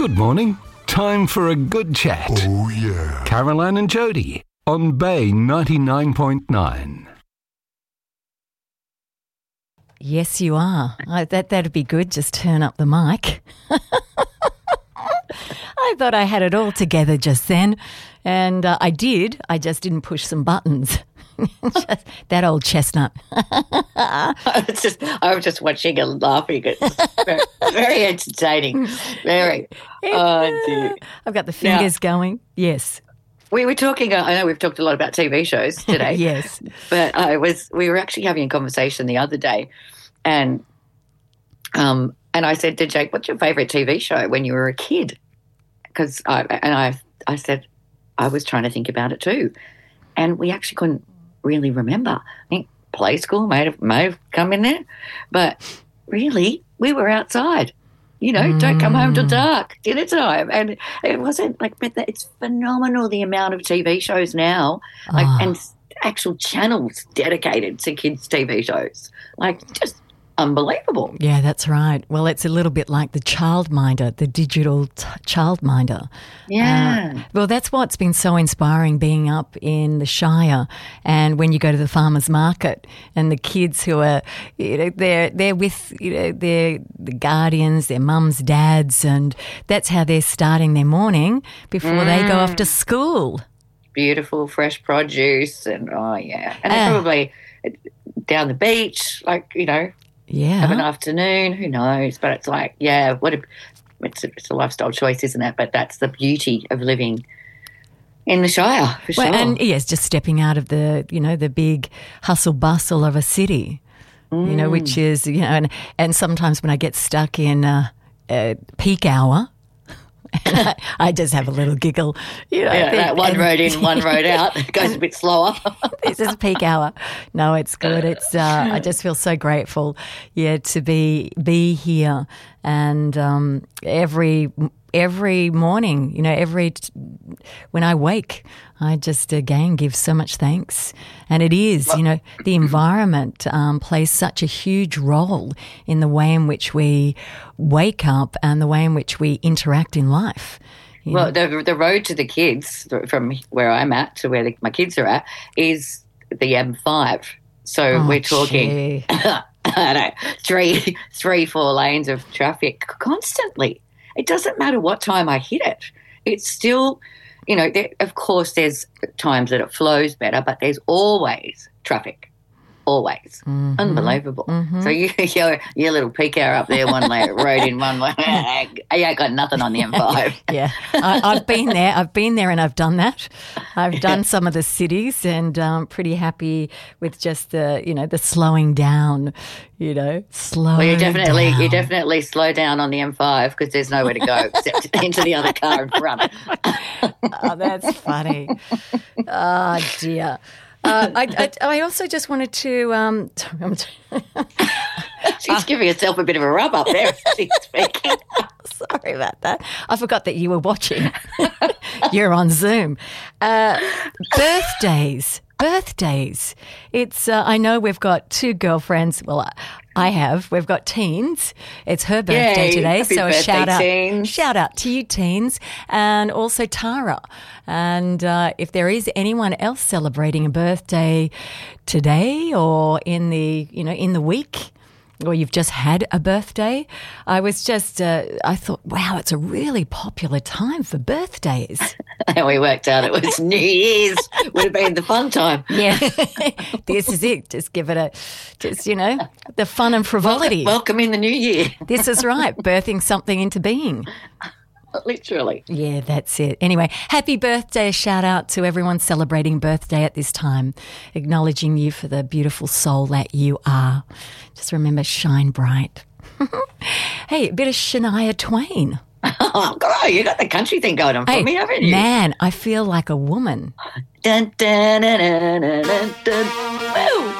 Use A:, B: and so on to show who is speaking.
A: Good morning. Time for a good chat.
B: Oh, yeah.
A: Caroline and Jody on Bay 99.9.
C: Yes, you are. That'd be good. Just turn up the mic. I thought I had it all together just then, and I did. I just didn't push some buttons. That old chestnut.
D: I was just watching and laughing. It's very, very entertaining. Very. Oh, dear.
C: I've got the fingers going. Yes.
D: We were talking, I know we've talked a lot about TV shows today.
C: Yes.
D: But we were actually having a conversation the other day, and I said to Jake, what's your favourite TV show when you were a kid? Because I said, I was trying to think about it too. And we actually couldn't really remember. I think Play School may have come in there. But really, we were outside. You know, don't come home till dark, dinner time. And it wasn't like, but it's phenomenal the amount of TV shows now, and actual channels dedicated to kids' TV shows. Like, just unbelievable.
C: Yeah, that's right. Well, it's a little bit like the childminder, the digital childminder.
D: Yeah.
C: Well, that's what's been so inspiring being up in the Shire, and when you go to the farmers market and the kids who are, they're with, their the guardians, their mums, dads, and that's how they're starting their morning before they go off to school.
D: Beautiful fresh produce and and they're probably down the beach, have an afternoon, who knows? But it's like, it's a lifestyle choice, isn't it? But that's the beauty of living in the Shire, for sure.
C: And yes, just stepping out of the, the big hustle bustle of a city, which is, and sometimes when I get stuck in peak hour, I just have a little giggle.
D: That one road in, one road out. It goes a bit slower.
C: This is peak hour. No, it's good. It's I just feel so grateful, to be here, and every morning, when I wake, I just again give so much thanks. And it is, the environment plays such a huge role in the way in which we wake up and the way in which we interact in life.
D: Well, the road to the kids from where I'm at to where my kids are at is the M5. So we're talking, I don't know, 3-4 lanes of traffic constantly. It doesn't matter what time I hit it. It's still, of course there's times that it flows better, but there's always traffic. Always. Mm-hmm. Unbelievable. Mm-hmm. So your little peak hour up there, one road in one way. I ain't got nothing on the M5.
C: Yeah. I've been there and I've done that. I've done some of the cities, and pretty happy with just the slowing down, slow
D: Well, you
C: down.
D: You definitely slow down on the M5 because there's nowhere to go except into the other car in front.
C: Oh, that's funny. Oh, dear. I also just wanted to
D: she's giving herself a bit of a rub up there as she's speaking.
C: Sorry about that. I forgot that you were watching. You're on Zoom. Birthdays. It's I know we've got two girlfriends. Well, we've got teens. It's her birthday today,
D: happy
C: so
D: birthday,
C: a shout out to you teens, and also Tara. And if there is anyone else celebrating a birthday today or in the week, or you've just had a birthday, I was just, I thought, wow, it's a really popular time for birthdays.
D: And we worked out it was New Year's would have been the fun time.
C: Yeah, this is it. Just give it the fun and frivolity.
D: Welcome in the new year.
C: This is right, birthing something into being.
D: Literally.
C: Yeah, that's it. Anyway, happy birthday. A shout out to everyone celebrating birthday at this time, acknowledging you for the beautiful soul that you are. Just remember, shine bright. Hey, a bit of Shania Twain.
D: Oh, God, you got the country thing going on for me, haven't you?
C: Man, I feel like a woman.
D: Dun, dun, dun, dun, dun, dun. Woo!